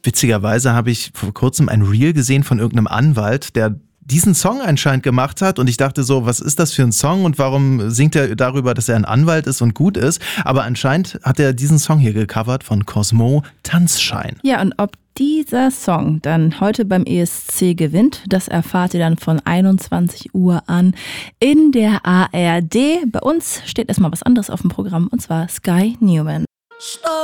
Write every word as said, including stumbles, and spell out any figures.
Witzigerweise habe ich vor kurzem ein Reel gesehen von irgendeinem Anwalt, der diesen Song anscheinend gemacht hat und ich dachte so, was ist das für ein Song und warum singt er darüber, dass er ein Anwalt ist und gut ist? Aber anscheinend hat er diesen Song hier gecovert von Cosmo, Tanzschein. Ja, und ob dieser Song dann heute beim E S C gewinnt, das erfahrt ihr dann von einundzwanzig Uhr an in der A R D. Bei uns steht erstmal was anderes auf dem Programm und zwar Sky Newman.